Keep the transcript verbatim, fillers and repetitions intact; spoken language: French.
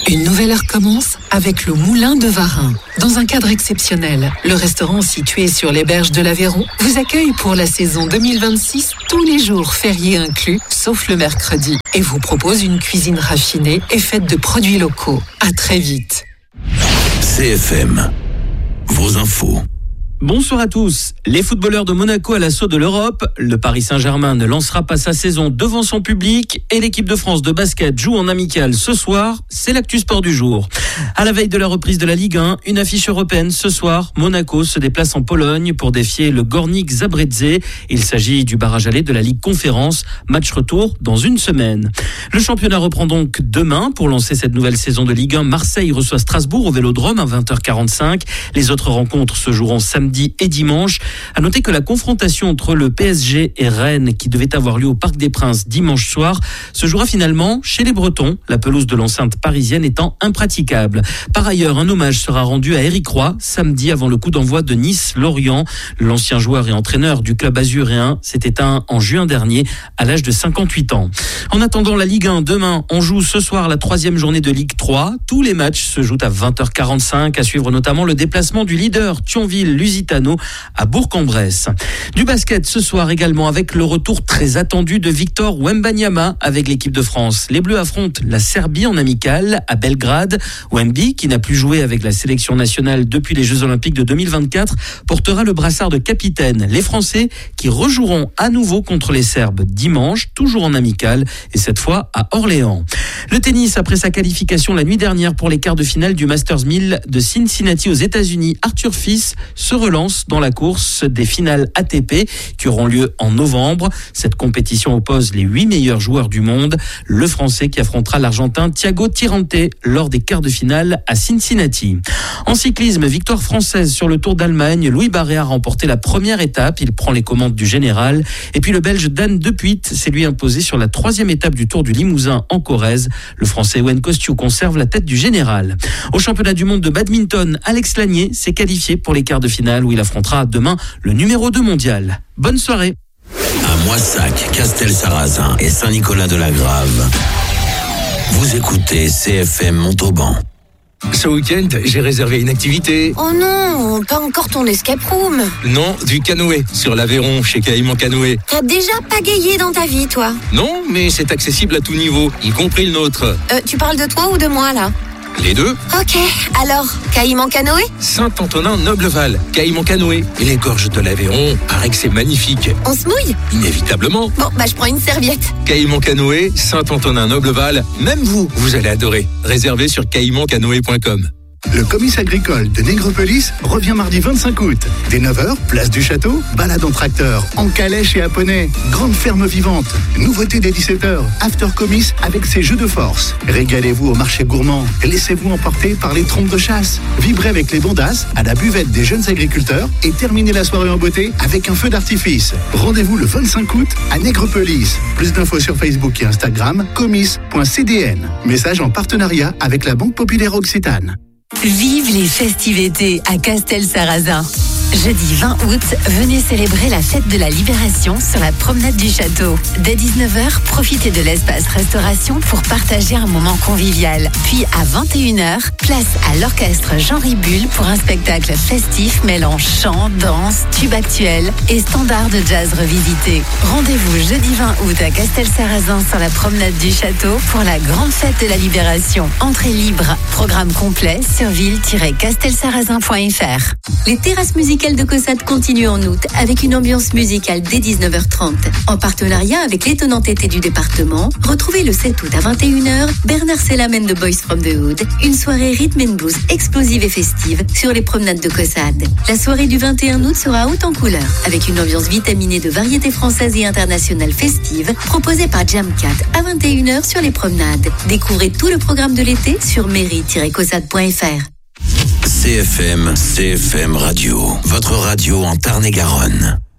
Une nouvelle heure commence avec le Moulin de Varin. Dans un cadre exceptionnel, le restaurant situé sur les berges de l'Aveyron vous accueille pour la saison deux mille vingt-six, tous les jours fériés inclus, sauf le mercredi, et vous propose une cuisine raffinée et faite de produits locaux. À très vite. C F M, vos infos. Bonsoir à tous. Les footballeurs de Monaco à l'assaut de l'Europe. Le Paris Saint-Germain ne lancera pas sa saison devant son public et l'équipe de France de basket joue en amical ce soir. C'est l'actu sport du jour. À la veille de la reprise de la Ligue un, une affiche européenne ce soir. Monaco se déplace en Pologne pour défier le Górnik Zabrze. Il s'agit du barrage aller de la Ligue Conférence. Match retour dans une semaine. Le championnat reprend donc demain pour lancer cette nouvelle saison de Ligue un. Marseille reçoit Strasbourg au Vélodrome à vingt heures quarante-cinq. Les autres rencontres se joueront samedi et dimanche. À noter que la confrontation entre le P S G et Rennes, qui devait avoir lieu au Parc des Princes dimanche soir, se jouera finalement chez les Bretons, la pelouse de l'enceinte parisienne étant impraticable. Par ailleurs, un hommage sera rendu à Éric Roy samedi avant le coup d'envoi de Nice-Lorient. L'ancien joueur et entraîneur du club azuréen s'est éteint en juin dernier à l'âge de cinquante-huit ans. En attendant la Ligue un, demain, on joue ce soir la troisième journée de Ligue trois. Tous les matchs se jouent à vingt heures quarante-cinq, à suivre notamment le déplacement du leader Thionville-Lusitano à Bourg-en-Bresse. Du basket ce soir également avec le retour très attendu de Victor Wembanyama avec l'équipe de France. Les Bleus affrontent la Serbie en amical à Belgrade. Wemby, qui n'a plus joué avec la sélection nationale depuis les Jeux Olympiques de deux mille vingt-quatre, portera le brassard de capitaine. Les Français qui rejoueront à nouveau contre les Serbes dimanche, toujours en amical et cette fois à Orléans. Le tennis, après sa qualification la nuit dernière pour les quarts de finale du Masters mille de Cincinnati aux États-Unis, Arthur Fils se relance dans la course des finales A T P qui auront lieu en novembre. Cette compétition oppose les huit meilleurs joueurs du monde. Le Français qui affrontera l'Argentin Thiago Tirante lors des quarts de finale à Cincinnati. En cyclisme, victoire française sur le Tour d'Allemagne. Louis Barret a remporté la première étape. Il prend les commandes du général. Et puis le Belge Dan De Puit s'est lui imposé sur la troisième étape du Tour du Limousin en Corrèze. Le Français Ewen Kostiou conserve la tête du général. Au championnat du monde de badminton, Alex Lanier s'est qualifié pour les quarts de finale où il affrontera demain le numéro deux mondial. Bonne soirée. À Moissac, Castel-Sarrazin et Saint-Nicolas-de-la-Grave. Vous écoutez C F M Montauban. Ce week-end, j'ai réservé une activité. Oh non, pas encore ton escape room. Non, du canoë, sur l'Aveyron, chez Caïman Canoë. T'as déjà pagayé dans ta vie, toi? Non, mais c'est accessible à tout niveau, y compris le nôtre. Euh, tu parles de toi ou de moi, là? Les deux. Ok, alors, Caïman Canoë? Saint-Antonin-Nobleval, Caïman Canoë. Et les gorges de l'Aveyron, paraît que c'est magnifique. On se mouille? Inévitablement. Bon, bah je prends une serviette. Caïman Canoë, Saint-Antonin-Nobleval, même vous, vous allez adorer. Réservez sur caïman canoë point com. Le comice agricole de Nègrepelisse revient mardi vingt-cinq août. Dès neuf heures, place du château, balade en tracteur, en calèche et à poney, grande ferme vivante. Nouveauté dès dix-sept heures, after comice avec ses jeux de force. Régalez-vous au marché gourmand, laissez-vous emporter par les trompes de chasse. Vibrez avec les bondasses à la buvette des jeunes agriculteurs et terminez la soirée en beauté avec un feu d'artifice. Rendez-vous le vingt-cinq août à Nègrepelisse. Plus d'infos sur Facebook et Instagram, comice point c d n. Message en partenariat avec la Banque Populaire Occitane. Vive les festivités à Castel-Sarrazin. Jeudi vingt août, venez célébrer la fête de la Libération sur la promenade du château. Dès dix-neuf heures, profitez de l'espace restauration pour partager un moment convivial. Puis à vingt et une heures, place à l'orchestre Jean Ribule pour un spectacle festif mêlant chant, danse, tube actuel et standards de jazz revisités. Rendez-vous jeudi vingt août à Castel-Sarrazin sur la promenade du château pour la grande fête de la Libération. Entrée libre, programme complet sur ville tiret castelsarrazin point f r. Les terrasses musicales de Caussade continuent en août avec une ambiance musicale dès dix-neuf heures trente. En partenariat avec l'étonnante été du département, retrouvez le sept août à vingt et une heures Bernard Sellam and the Boys from the Hood, une soirée rhythm and blues explosive et festive sur les promenades de Caussade. La soirée du vingt et un août sera haute en couleur avec une ambiance vitaminée de variétés françaises et internationales festives proposée par Jamcat à vingt et une heures sur les promenades. Découvrez tout le programme de l'été sur mairie tiret caussade point f r. C F M, C F M Radio, votre radio en Tarn-et-Garonne.